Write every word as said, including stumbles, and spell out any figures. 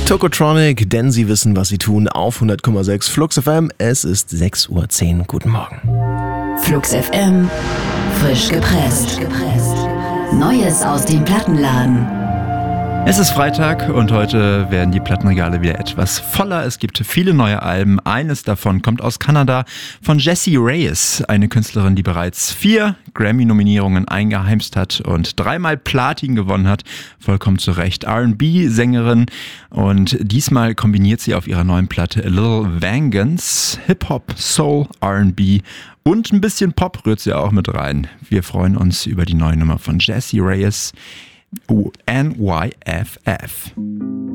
Tokotronic, denn sie wissen, was sie tun, auf hundert Komma sechs Flux F M. Es ist sechs Uhr zehn. Guten Morgen. Flux F M, frisch gepresst. Neues aus dem Plattenladen. Es ist Freitag und heute werden die Plattenregale wieder etwas voller. Es gibt viele neue Alben. Eines davon kommt aus Kanada von Jessie Reyes, eine Künstlerin, die bereits vier Grammy-Nominierungen eingeheimst hat und dreimal Platin gewonnen hat. Vollkommen zu Recht. R and B-Sängerin, und diesmal kombiniert sie auf ihrer neuen Platte A Little Vengeance Hip-Hop, Soul, R and B und ein bisschen Pop rührt sie auch mit rein. Wir freuen uns über die neue Nummer von Jessie Reyes. N Y F F.